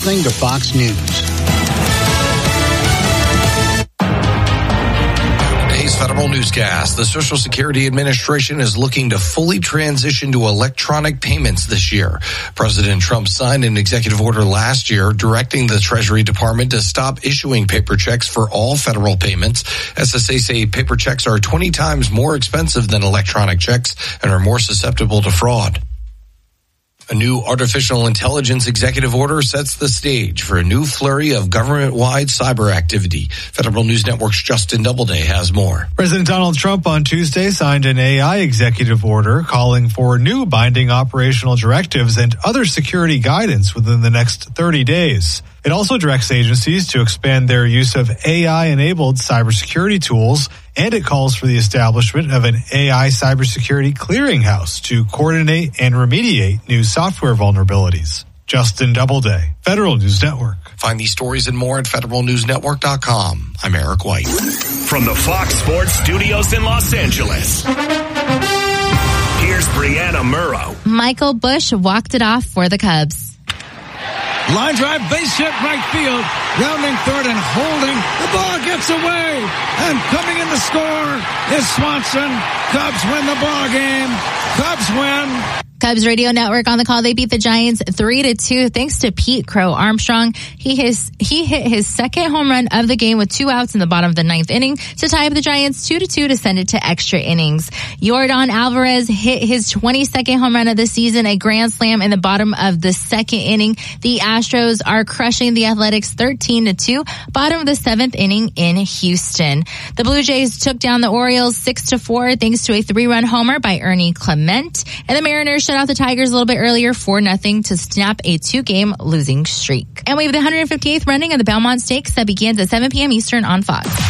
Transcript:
listening to Fox News. Today's Federal Newscast. The Social Security Administration is looking to fully transition to electronic payments this year. President Trump signed an executive order last year directing the Treasury Department to stop issuing paper checks for all federal payments. SSA say paper checks are 20 times more expensive than electronic checks and are more susceptible to fraud. A new artificial intelligence executive order sets the stage for a new flurry of government-wide cyber activity. Federal News Network's Justin Doubleday has more. President Donald Trump on Tuesday signed an AI executive order calling for new binding operational directives and other security guidance within the next 30 days. It also directs agencies to expand their use of AI-enabled cybersecurity tools, and it calls for the establishment of an AI cybersecurity clearinghouse to coordinate and remediate new software vulnerabilities. Justin Doubleday, Federal News Network. Find these stories and more at federalnewsnetwork.com. I'm Eric White. From the Fox Sports Studios in Los Angeles, here's Brianna Murrow. Michael Busch walked it off for the Cubs. Line drive, base hit, right field. Rounding third and holding. The ball gets away. And coming in to score is Swanson. Cubs win the ball game. Cubs win. Cubs Radio Network on the call. They beat the Giants 3-2 thanks to Pete Crow Armstrong. He hit his second home run of the game with 2 outs in the bottom of the 9th inning to tie up the Giants 2-2 to send it to extra innings. Yordan Alvarez hit his 22nd home run of the season, a grand slam in the bottom of the 2nd inning. The Astros are crushing the Athletics 13-2, bottom of the 7th inning in Houston. The Blue Jays took down the Orioles 6-4 thanks to a 3-run homer by Ernie Clement. And the Mariners shut out the Tigers a little bit earlier 4-0 to snap a 2-game losing streak. And we have the 158th running of the Belmont Stakes that begins at 7 p.m. Eastern on Fox.